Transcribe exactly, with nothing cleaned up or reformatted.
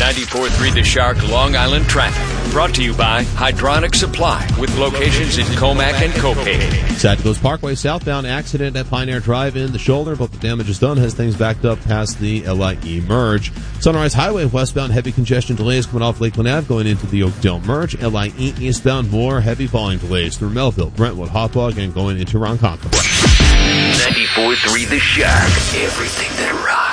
ninety-four point three The Shark Long Island traffic. Brought to you by Hydronic Supply with locations in Comac and Copay. Sad Coast Parkway southbound accident at Pioneer Drive in the shoulder, but the damage is done. Has things backed up past the L I E merge. Sunrise Highway westbound heavy congestion delays coming off Lakeland Avenue going into the Oakdale merge. L I E eastbound more heavy volume delays through Melville, Brentwood, Hauppauge, and going into Ronkonkoma. ninety-four point three The Shark. Everything that rocks.